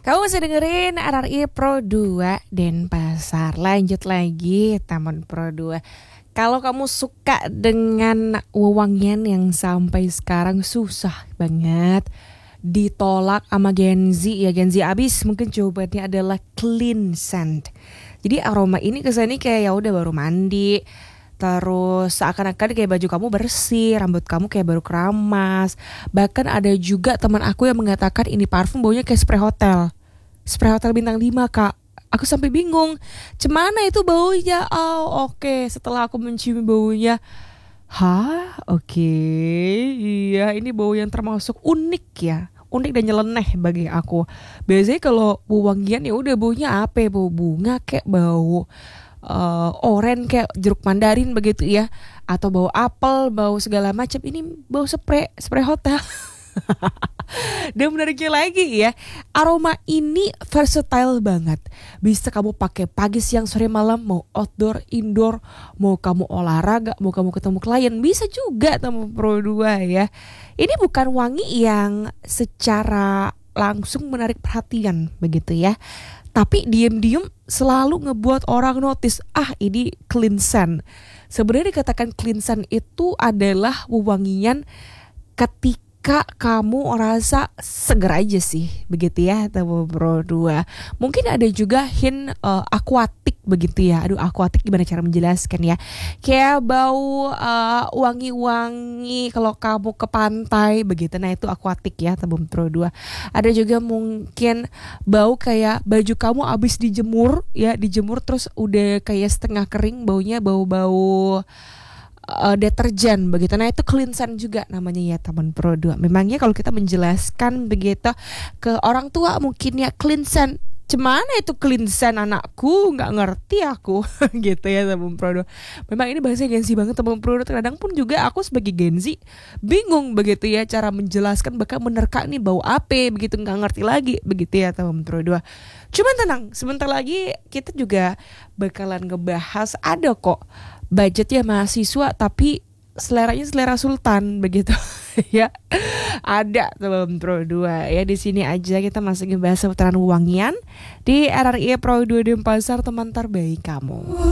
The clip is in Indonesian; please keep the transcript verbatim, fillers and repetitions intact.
Kamu masih dengerin R R I Pro dua Denpasar. Lanjut lagi Taman Pro dua. Kalau kamu suka dengan wewangian yang sampai sekarang susah banget ditolak sama Gen Z, ya Gen Z abis, mungkin jawabannya adalah clean scent. Jadi aroma ini kesannya kayak ya udah baru mandi, terus seakan-akan kayak baju kamu bersih, rambut kamu kayak baru keramas. Bahkan ada juga teman aku yang mengatakan ini parfum baunya kayak spray hotel. Spray hotel bintang lima, Kak. Aku sampai bingung, cemana itu baunya? Oh oke, okay. Setelah aku mencium baunya, hah oke, okay. Iya ini bau yang termasuk unik ya, unik dan nyeleneh bagi aku. Biasanya kalau wewangian ya udah baunya apa ya, bau bunga kayak bau uh, oren kayak jeruk mandarin begitu ya, atau bau apel, bau segala macam. Ini bau spray, spray hotel. Dan menariknya lagi ya, aroma ini versatile banget. Bisa kamu pakai pagi, siang, sore, malam, mau outdoor, indoor, mau kamu olahraga, mau kamu ketemu klien, bisa juga Taman Pro dua ya. Ini bukan wangi yang secara langsung menarik perhatian begitu ya, tapi diem-diem selalu ngebuat orang notice, ah ini clean scent. Sebenarnya dikatakan clean scent itu adalah wewangian ketika Kak, kamu rasa seger aja sih, begitu ya, Taman Pro dua. Mungkin ada juga hint uh, akuatik begitu ya. Aduh, akuatik gimana cara menjelaskan ya? Kayak bau uh, wangi-wangi kalau kamu ke pantai begitu. Nah, itu akuatik ya, Taman Pro dua. Ada juga mungkin bau kayak baju kamu abis dijemur ya, dijemur terus udah kayak setengah kering, baunya bau-bau Uh, deterjen begitu. Nah itu clean scent juga namanya ya, Taman Pro dua. Memangnya kalau kita menjelaskan begitu ke orang tua mungkin ya clean scent, cemana itu clean scent anakku, nggak ngerti aku gitu ya Taman Pro dua. Memang ini bahasa Gen Z banget Taman Pro dua. Kadang pun juga aku sebagai Gen Z bingung begitu ya cara menjelaskan, bahkan menerka nih bau apa begitu, nggak ngerti lagi begitu ya Taman Pro dua. Cuman tenang, sebentar lagi kita juga bakalan ngebahas, ada kok budgetnya mahasiswa tapi seleranya selera sultan begitu ya. Ada Taman Pro dua ya. Di sini aja kita masih ngebahas seputaran wewangian di R R I Pro dua Denpasar, teman terbaik kamu.